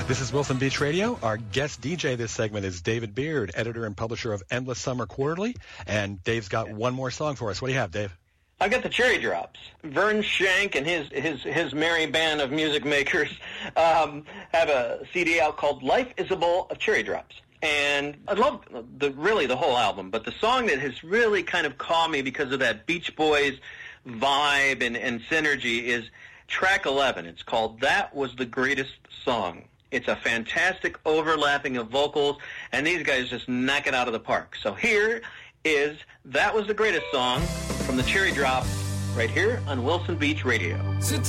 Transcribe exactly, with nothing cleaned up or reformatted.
This is Wilson Beach Radio. Our guest D J this segment is David Beard, editor and publisher of Endless Summer Quarterly. And Dave's got one more song for us. What do you have, Dave? I've got the Cherry Drops. Vern Shank and his his his merry band of music makers um, have a C D out called Life is a Bowl of Cherry Drops. And I love the really the whole album, but the song that has really kind of caught me because of that Beach Boys vibe and, and synergy is track eleven. It's called That Was the Greatest Song. It's a fantastic overlapping of vocals, and these guys just knock it out of the park. So here is That Was the Greatest Song from the Cherry Drops right here on Wilson Beach Radio. So